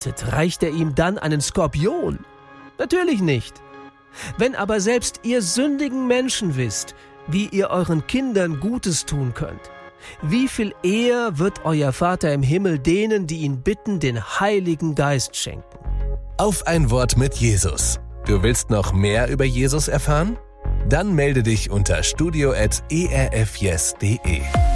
reicht er ihm dann einen Skorpion? Natürlich nicht. Wenn aber selbst ihr sündigen Menschen wisst, wie ihr euren Kindern Gutes tun könnt, wie viel eher wird euer Vater im Himmel denen, die ihn bitten, den Heiligen Geist schenken. Auf ein Wort mit Jesus. Du willst noch mehr über Jesus erfahren? Dann melde dich unter studio@erfyes.de.